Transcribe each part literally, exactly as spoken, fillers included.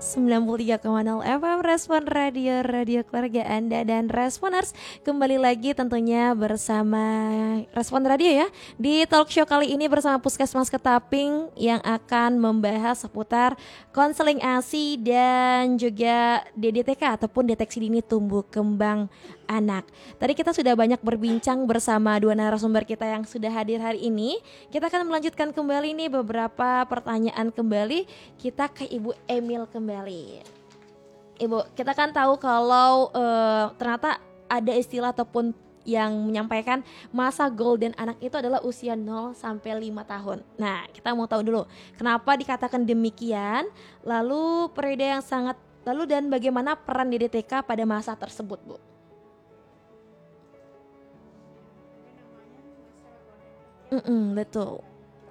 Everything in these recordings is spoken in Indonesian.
sembilan puluh tiga koma nol F M Respon Radio, radio keluarga Anda dan Responers. Kembali lagi tentunya bersama Respon Radio ya. Di talk show kali ini bersama Puskesmas Ketaping yang akan membahas seputar konseling A S I dan juga D D T K ataupun deteksi dini tumbuh kembang anak. Tadi kita sudah banyak berbincang bersama dua narasumber kita yang sudah hadir hari ini. Kita akan melanjutkan kembali nih beberapa pertanyaan kembali. Kita ke Ibu Emil kembali. Ibu, kita kan tahu kalau uh, ternyata ada istilah ataupun yang menyampaikan masa golden anak itu adalah usia nol sampai lima tahun. Nah, kita mau tahu dulu kenapa dikatakan demikian, lalu periode yang sangat lalu dan bagaimana peran D D T K pada masa tersebut, Bu? Mm-mm, betul.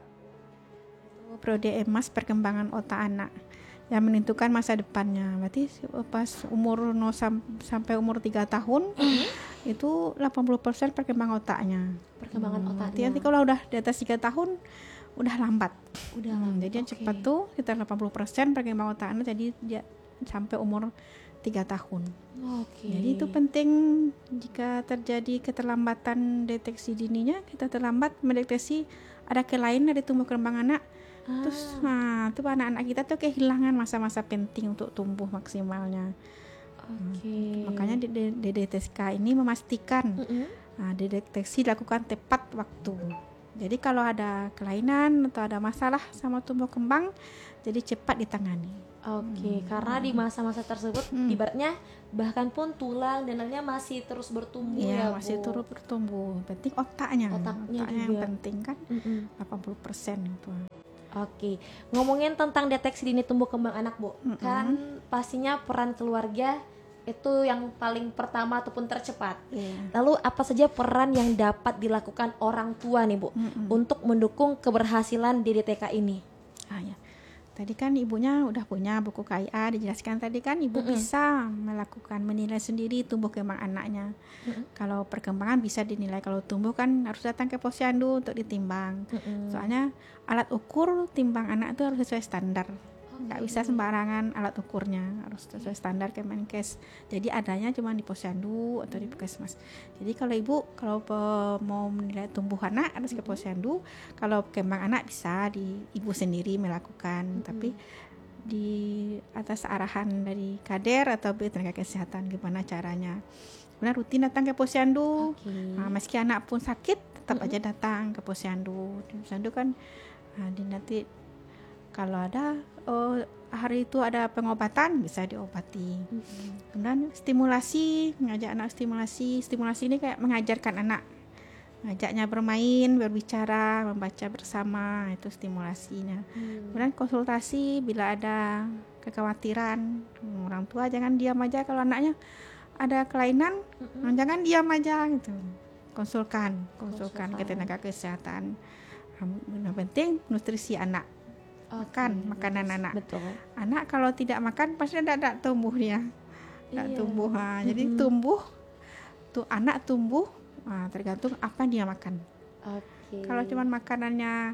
Periode emas perkembangan otak anak yang menentukan masa depannya. Berarti pas umur nol sam- sampai umur tiga tahun mm-hmm. itu delapan puluh persen perkembangan otaknya. Perkembangan hmm, otaknya. Nanti kalau udah di atas tiga tahun udah lambat. Udah hmm, lambat. Jadi yang okay. cepat tuh sekitar delapan puluh persen perkembangan otak anak, jadi dia sampai umur tiga tahun. Okay. Jadi itu penting jika terjadi keterlambatan deteksi dininya, kita terlambat mendeteksi ada kelainan dari tumbuh kembang anak. Ah. Terus nah, itu anak-anak kita tuh kehilangan masa-masa penting untuk tumbuh maksimalnya. Okay. Hmm, makanya D D T K ini memastikan mm-hmm. nah, deteksi dilakukan tepat waktu. Jadi kalau ada kelainan atau ada masalah sama tumbuh kembang, jadi cepat ditangani. Oke, okay, hmm. karena di masa-masa tersebut hmm. ibaratnya bahkan pun tulang dan lainnya masih terus bertumbuh ya, ya masih Bu. terus bertumbuh. Penting otaknya. Otaknya, otaknya juga. Yang penting kan mm-hmm. delapan puluh persen itu. Oke, okay. Ngomongin tentang deteksi dini tumbuh kembang anak, Bu. Mm-hmm. Kan pastinya peran keluarga itu yang paling pertama ataupun tercepat. Yeah. Lalu apa saja peran yang dapat dilakukan orang tua nih, Bu, mm-hmm. untuk mendukung keberhasilan D D T K ini? Ah ya. Tadi kan ibunya udah punya buku K I A, dijelaskan tadi kan ibu mm-hmm. bisa melakukan menilai sendiri tumbuh kembang anaknya. Mm-hmm. Kalau perkembangan bisa dinilai, kalau tumbuh kan harus datang ke posyandu untuk ditimbang. Mm-hmm. Soalnya alat ukur timbang anak itu harus sesuai standar. Nggak bisa sembarangan alat ukurnya, harus sesuai standar Kemenkes. Jadi adanya cuma di posyandu atau di puskesmas. Jadi kalau ibu kalau pe- mau menilai tumbuh anak harus ke posyandu. Kalau kembang anak bisa di ibu sendiri melakukan, hmm. tapi di atas arahan dari kader atau tenaga kesehatan gimana caranya. Benar rutin datang ke posyandu. Okay. Nah, meski anak pun sakit tetap hmm. aja datang ke posyandu. Di posyandu kan nah, di nanti kalau ada oh, hari itu ada pengobatan bisa diobati. Mm-hmm. Kemudian stimulasi, mengajak anak stimulasi. Stimulasi ini kayak mengajarkan anak, ngajaknya bermain, berbicara, membaca bersama, itu stimulasinya. Mm. Kemudian konsultasi bila ada kekhawatiran, orang tua jangan diam aja kalau anaknya ada kelainan, mm-hmm. jangan diam aja gitu. Konsulkan, konsulkan, konsulkan. ke tenaga kesehatan. Yang penting nutrisi anak. Makan okay, makanan betul. anak betul. Anak kalau tidak makan pasti tidak tumbuh dia tidak iya. tumbuh nah, mm-hmm. jadi tumbuh tuh anak tumbuh nah, tergantung apa dia makan. Okay. Kalau cuma makanannya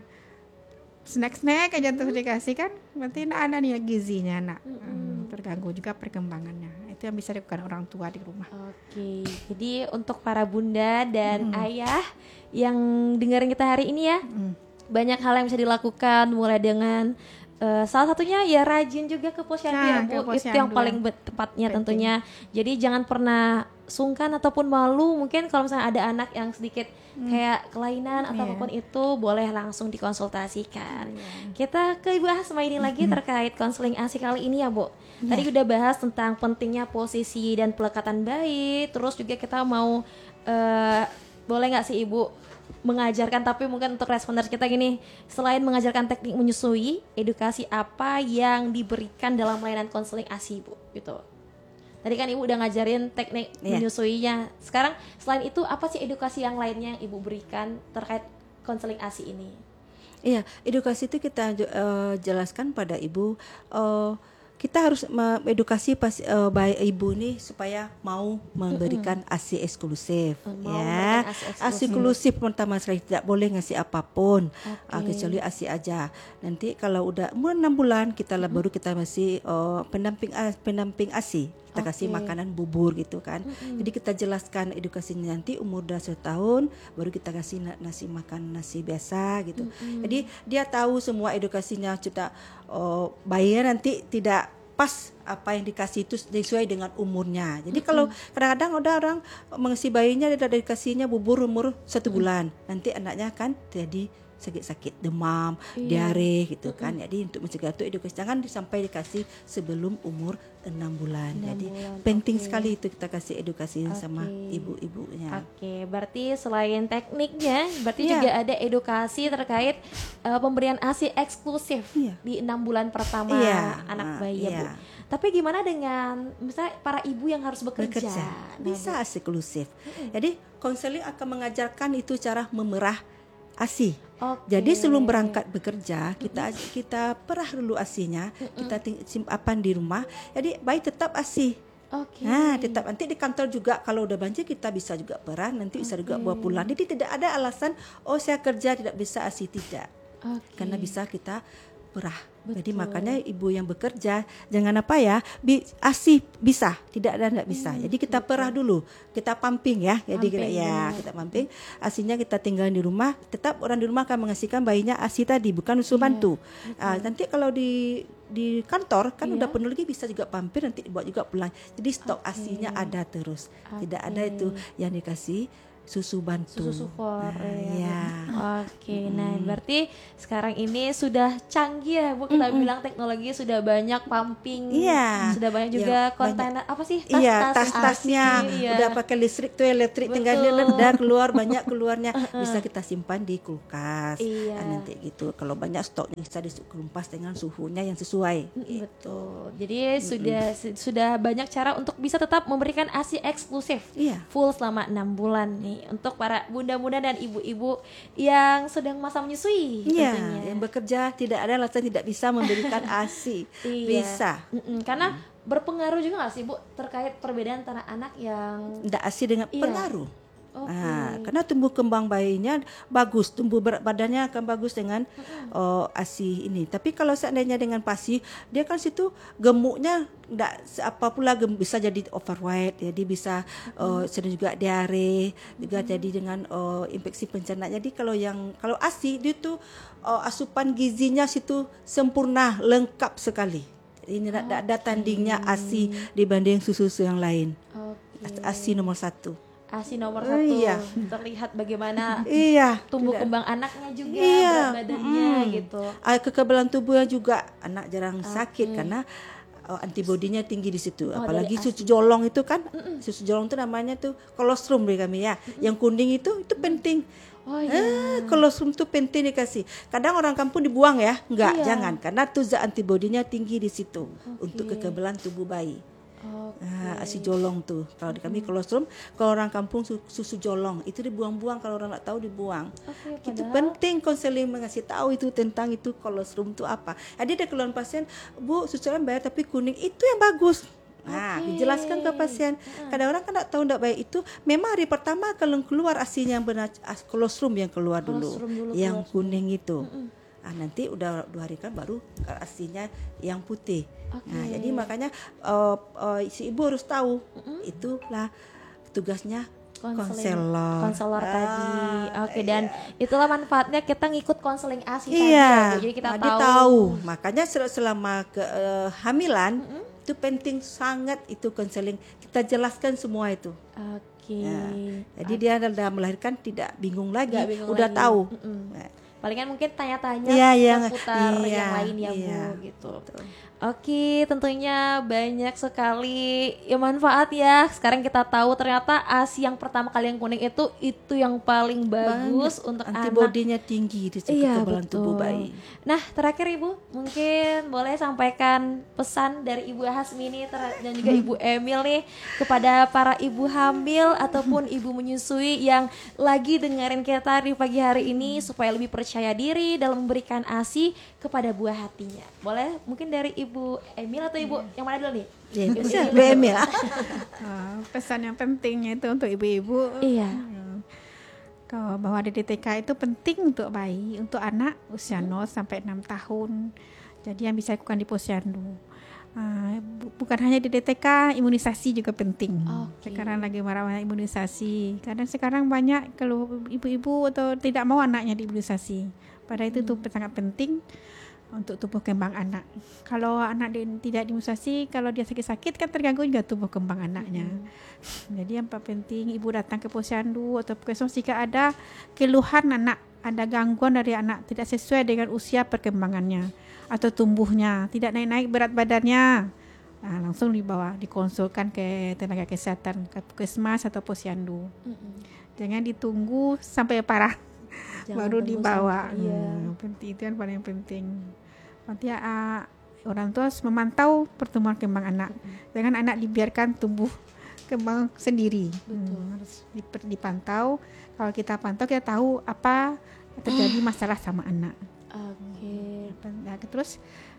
snack-snack aja terus dikasih kan berarti tidak ada nih gizinya anak. Mm-hmm. hmm, terganggu juga perkembangannya. Itu yang bisa dilakukan orang tua di rumah. Oke, okay. Jadi untuk para bunda dan mm-hmm. ayah yang dengerin kita hari ini ya, mm-hmm. banyak hal yang bisa dilakukan, mulai dengan uh, salah satunya ya rajin juga ke posyandu nah, ya Bu, itu yang paling tepatnya penting. Tentunya. Jadi jangan pernah sungkan ataupun malu, mungkin kalau misalnya ada anak yang sedikit hmm. kayak kelainan atau yeah. apapun itu boleh langsung dikonsultasikan. Yeah. Kita ke Ibu Asma ini lagi terkait konseling A S I kali ini ya Bu. Yeah. Tadi udah bahas tentang pentingnya posisi dan pelekatan bayi, terus juga kita mau uh, boleh nggak sih Ibu mengajarkan, tapi mungkin untuk responders kita gini, selain mengajarkan teknik menyusui, edukasi apa yang diberikan dalam layanan konseling A S I Bu gitu. Tadi kan Ibu udah ngajarin teknik yeah. menyusuinya. Sekarang selain itu apa sih edukasi yang lainnya yang Ibu berikan terkait konseling A S I ini? Iya, edukasi itu kita uh, jelaskan pada Ibu uh, kita harus mengedukasi pas uh, bayi ibu nih supaya mau memberikan A S I eksklusif. Mau Ya, memberikan A S I A S I eksklusif pertama sekali, tidak boleh ngasih apapun, Oke. uh, kecuali A S I aja. Nanti kalau udah umur enam bulan kita lah baru kita masih uh, pendamping uh, pendamping A S I. Kita kasih Oke. makanan bubur gitu kan. Mm-mm. Jadi kita jelaskan edukasinya, nanti umur udah setahun baru kita kasih na- nasi makan nasi biasa gitu. Mm-mm. Jadi dia tahu semua edukasinya, sudah oh, bayinya nanti tidak pas apa yang dikasih itu sesuai dengan umurnya. Jadi mm-hmm. kalau kadang-kadang ada orang mengisi bayinya dari dikasihnya bubur umur satu mm-hmm. bulan, nanti anaknya kan jadi sakit-sakit, demam, Iya. diare gitu kan. Jadi untuk mencegah itu edukasi jangan sampai dikasih sebelum umur enam bulan. enam Jadi bulan, penting oke. sekali itu kita kasih edukasi Oke. sama ibu-ibunya. Oke, berarti selain tekniknya, berarti Iya. juga ada edukasi terkait uh, pemberian A S I eksklusif Iya. di enam bulan pertama Iya, anak ah, bayi ya Bu. iya. Tapi gimana dengan misalnya para ibu yang harus bekerja? bekerja Nah, bisa Bu. eksklusif. Jadi konseling akan mengajarkan itu cara memerah A S I. Oke. Jadi sebelum berangkat bekerja kita kita perah dulu A S I-nya, kita ting- simpan di rumah. Jadi bayi tetap A S I. Oke. Nah, tetap nanti di kantor juga kalau udah banjir kita bisa juga perah, nanti bisa juga bawa pulang. Jadi tidak ada alasan oh saya kerja tidak bisa A S I, tidak. Oke. Karena bisa kita perah. Jadi Betul. makanya ibu yang bekerja jangan apa ya, bi- A S I bisa, tidak ada tidak bisa. Jadi kita perah dulu, kita pumping ya. Jadi kita, Pumping, ya benar. kita pumping. A S I-nya kita tinggal di rumah, tetap orang di rumah akan mengasihkan bayinya A S I tadi, bukan usul bantu. Ah, nanti kalau di di kantor kan Iya. udah penuh lagi bisa juga pampir, nanti dibawa juga pulang. Jadi stok Oke. A S I-nya ada terus. Tidak Oke. ada itu yang dikasih susu bantu. Susu support Ah, ya. ya. Oke, nah berarti sekarang ini sudah canggih ya Bu, kita bilang teknologi sudah banyak pumping, Iya. sudah banyak Ya, juga banyak. kontainer apa sih Iya, tas-tas tas-tasnya A S I, iya. udah pakai listrik tuh elektrik, tinggal Betul. dia udah keluar banyak keluarnya bisa kita simpan di kulkas. Iya. Ah, nanti gitu. Kalau banyak stoknya bisa dikumpas dengan suhunya yang sesuai. Gitu. Betul. Jadi sudah su- sudah banyak cara untuk bisa tetap memberikan A S I eksklusif Iya. full selama enam bulan nih untuk para bunda-bunda dan ibu-ibu yang sedang masa menyusui Iya, tentunya. yang bekerja tidak ada alasan tidak bisa memberikan A S I. Iya. Bisa. Mm-mm, karena berpengaruh juga nggak sih Bu terkait perbedaan antara anak yang Tidak A S I dengan Iya. pengaruh. Oke. Nah, karena tumbuh kembang bayinya bagus, tumbuh berat badannya akan bagus dengan oh, A S I ini. Tapi kalau seandainya dengan PASI, dia kan situ gemuknya enggak apa pula gem, bisa jadi overweight, jadi bisa oh, sering juga diare, juga jadi dengan oh, infeksi pencernaan. Jadi kalau yang kalau A S I dia tuh oh, asupan gizinya situ sempurna, lengkap sekali. Ini tidak ada tandingnya A S I dibanding susu-susu yang lain. Oke. A S I nomor satu. A S I nomor Oh, satu iya. terlihat bagaimana Iya. tumbuh tidak- kembang anaknya juga, Iya, berat badannya mm. gitu. Ah, kekebalan tubuhnya juga anak jarang sakit Oke. karena oh, antibodinya tinggi di situ. Oh, Apalagi dari susu jolong itu kan, susu jolong itu namanya tuh kolostrum dari kami ya. Yang kuning itu itu penting. Oh iya. Ah, kolostrum itu penting dikasih. Kadang orang kampung dibuang ya, enggak, Iya. jangan karena tuh zat antibodinya tinggi di situ untuk kekebalan tubuh bayi. Oke. Ah, asi jolong tuh. Kalau di kami kolostrum, kalau orang kampung su- susu jolong itu dibuang-buang, kalau orang nggak tahu dibuang. Oke, Itu padahal- penting konseling mengasih tahu itu tentang itu kolostrum itu apa. Jadi ada keluhan pasien, Bu, susunya bayar tapi kuning itu yang bagus. Nah, Oke. dijelaskan ke pasien. Kadang orang kan tak tahu tidak baik itu. Memang hari pertama kalau keluar asinya yang benar, as- kolostrum yang keluar dulu, Kolostrum dulu yang keluar. kuning itu. Ah, nanti udah dua hari kan baru asinya yang putih. Oke. Nah, jadi makanya uh, uh, si ibu harus tahu itulah tugasnya Konseling- konselor. konselor Ah, tadi. Oke, iya. dan itulah manfaatnya kita ngikut konseling A S I tadi Iya, ya, Bu. Jadi kita nah, dia tahu. tahu. Makanya sel- selama kehamilan itu penting sangat itu konseling. Kita jelaskan semua itu. Oke. Ya. Jadi dia dalam melahirkan tidak bingung lagi, Nggak bingung udah lagi. tahu. Mm-mm. Nah, Palingan mungkin tanya-tanya Iya, yang- seputar iya, yang lain ya iya. Bu gitu. Oke, tentunya banyak sekali ya manfaat ya. Sekarang kita tahu ternyata A S I yang pertama kali yang kuning itu itu yang paling bagus banyak. untuk anak. Antibodinya tinggi di Iya, kekebalan tubuh betul. bayi. Nah, terakhir Ibu, mungkin boleh sampaikan pesan dari Ibu Hasmini ter- dan juga Ibu Emil nih kepada para ibu hamil ataupun ibu menyusui yang lagi dengerin kita di pagi hari ini supaya lebih percaya percaya diri dalam memberikan ASI kepada buah hatinya. Boleh mungkin dari Ibu Emil atau Ibu yang mana dulu nih? Ya, bisa Bu Emil. Ah, pesan yang pentingnya itu untuk ibu-ibu. Iya. Hmm. Kalau bahwa D D T K itu penting untuk bayi, untuk anak usia nol sampai enam tahun. Jadi yang bisa lakukan di posyandu. Uh, bu- bukan hanya di D T K, imunisasi juga penting. Oke. Sekarang lagi marak imunisasi. Karena sekarang banyak kalau ibu-ibu atau tidak mau anaknya diimunisasi. Padahal itu tuh sangat penting untuk tumbuh kembang anak. Kalau anak di, tidak diimunisasi, kalau dia sakit-sakit kan terganggu juga tumbuh kembang anaknya. Hmm. Jadi yang paling penting ibu datang ke posyandu atau puskesmas jika ada keluhan anak, ada gangguan dari anak tidak sesuai dengan usia perkembangannya atau tumbuhnya, tidak naik-naik berat badannya, nah, langsung dibawa dikonsulkan ke tenaga kesehatan, ke puskesmas atau posyandu. Mm-hmm. Jangan ditunggu sampai parah. Jangan baru dibawa. Sampai, iya. hmm, penting itu yang paling penting. Nanti uh, orang tua harus memantau pertumbuhan kembang anak. Mm-hmm. Jangan anak dibiarkan tumbuh kembang sendiri. Hmm, harus dipantau. Kalau kita pantau kita tahu apa terjadi masalah sama anak. Oke. Okay. Nah, terus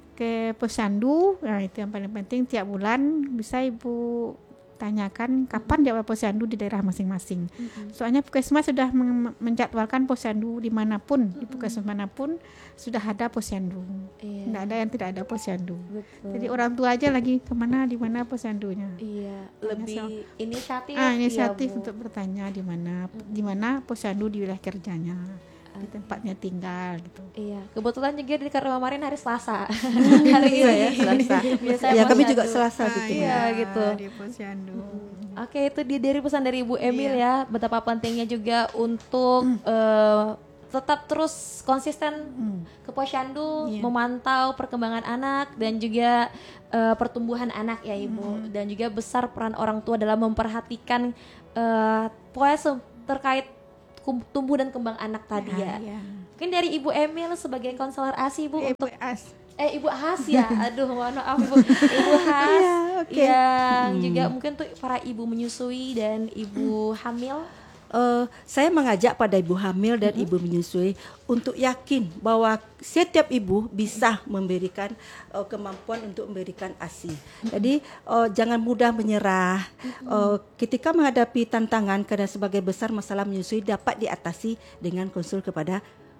ke posyandu, nah itu yang paling penting tiap bulan bisa ibu tanyakan kapan dia posyandu di daerah masing-masing. Mm-hmm. Soalnya puskesmas sudah men- menjadwalkan posyandu dimanapun, mm-hmm. di puskesmas manapun sudah ada posyandu. Iya. Tidak ada yang tidak ada posyandu. Betul. Jadi orang tua aja lagi kemana di mana posyandunya. Iya. Lebih so, inisiatif. Ah, inisiatif ya, untuk bertanya di mana mm-hmm. di mana posyandu di wilayah kerjanya. Di tempatnya tinggal gitu. Iya, kebetulan juga di rumah kemarin hari Selasa. Hari ini ya, Selasa. Biasanya ya, kami juga posyandu. Selasa ah, gitu. Iya, gitu. Di posyandu. Hmm. Oke, itu di, dari pesan dari Ibu Emil iya. ya, betapa pentingnya juga untuk hmm. uh, tetap terus konsisten hmm. ke posyandu, yeah. memantau perkembangan anak dan juga uh, pertumbuhan anak ya Ibu, hmm. dan juga besar peran orang tua dalam memperhatikan uh, pokoknya terkait tumbuh dan kembang anak tadi ya. ya. ya. Mungkin dari Ibu Emil sebagai konselor ASI Ibu Ibu untuk As. eh Ibu Has ya. Aduh, mohon maaf Ibu. Ibu Has. ya, okay. Yang hmm. juga mungkin tuh para ibu menyusui dan ibu hamil. Uh, saya mengajak pada ibu hamil dan mm-hmm. ibu menyusui untuk yakin bahwa setiap ibu bisa memberikan uh, kemampuan untuk memberikan ASI. Mm-hmm. Jadi uh, jangan mudah menyerah. Mm-hmm. Uh, ketika menghadapi tantangan karena sebagai besar masalah menyusui dapat diatasi dengan konsul kepada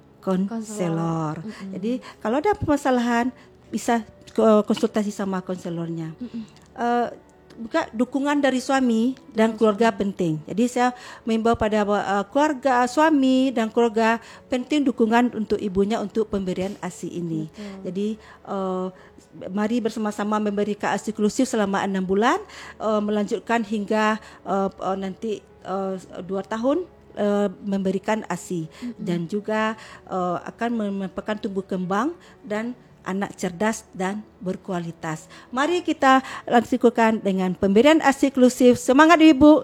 konselor. Mm-hmm. Jadi kalau ada permasalahan bisa uh, konsultasi sama konselornya. Mm-hmm. Uh, Bukan dukungan dari suami dan keluarga penting. Jadi saya mengimbau pada uh, keluarga suami dan keluarga penting dukungan untuk ibunya untuk pemberian ASI ini. Betul. Jadi uh, mari bersama-sama memberikan ASI inklusif selama enam bulan, uh, melanjutkan hingga uh, uh, nanti uh, dua tahun. Uh, memberikan ASI mm-hmm. dan juga uh, akan merupakan tumbuh kembang dan anak cerdas dan berkualitas. Mari kita langsungkan dengan pemberian ASI inklusif. Semangat Ibu.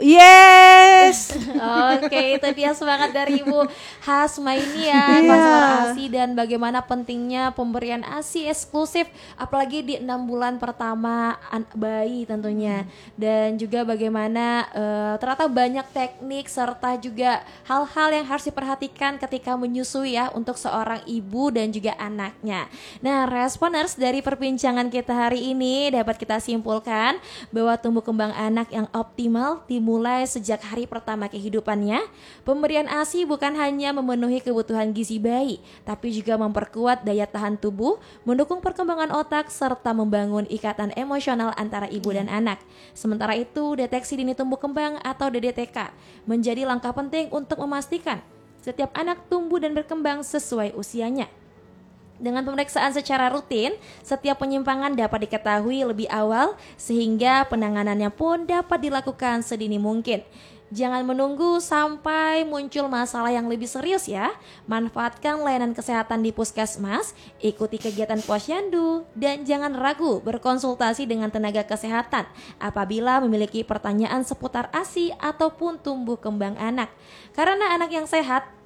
Yes. Oke, itu dia semangat dari Ibu Hasmainia, konselor ASI dan bagaimana pentingnya pemberian ASI eksklusif apalagi di enam bulan pertama bayi tentunya. Dan juga bagaimana uh, ternyata banyak teknik serta juga hal-hal yang harus diperhatikan ketika menyusui ya untuk seorang ibu dan juga anaknya. Nah, responers dari perbincangan kita hari ini dapat kita simpulkan bahwa tumbuh kembang anak yang optimal dimulai sejak hari pertama kehidupannya. Pemberian ASI bukan hanya memenuhi kebutuhan gizi bayi, tapi juga memperkuat daya tahan tubuh, mendukung perkembangan otak, serta membangun ikatan emosional antara ibu dan anak. Sementara itu, deteksi dini tumbuh kembang atau D D T K menjadi langkah penting untuk memastikan setiap anak tumbuh dan berkembang sesuai usianya. Dengan pemeriksaan secara rutin, setiap penyimpangan dapat diketahui lebih awal sehingga penanganannya pun dapat dilakukan sedini mungkin. Jangan menunggu sampai muncul masalah yang lebih serius ya. Manfaatkan layanan kesehatan di puskesmas, ikuti kegiatan posyandu, dan jangan ragu berkonsultasi dengan tenaga kesehatan apabila memiliki pertanyaan seputar ASI ataupun tumbuh kembang anak. Karena anak yang sehat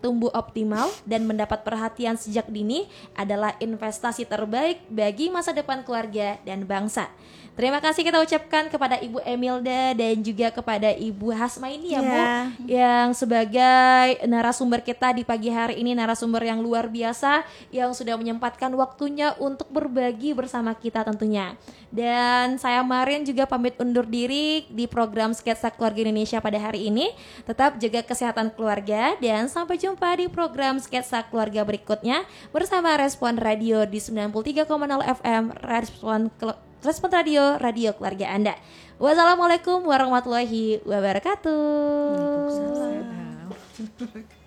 tumbuh optimal dan mendapat perhatian sejak dini adalah investasi terbaik bagi masa depan keluarga dan bangsa. Terima kasih kita ucapkan kepada Ibu Emilda dan juga kepada Ibu Hasmaini ya Bu, Yeah. yang sebagai narasumber kita di pagi hari ini, narasumber yang luar biasa yang sudah menyempatkan waktunya untuk berbagi bersama kita tentunya. Dan saya Marin juga pamit undur diri di program Sketsa Keluarga Indonesia pada hari ini. Tetap jaga kesehatan keluarga dan sampai jumpa di program Sketsa Keluarga berikutnya bersama Respon Radio di sembilan puluh tiga koma nol F M, Respon Kel- Respon Radio, radio keluarga Anda. Wassalamualaikum warahmatullahi wabarakatuh. Waalaikumsalam.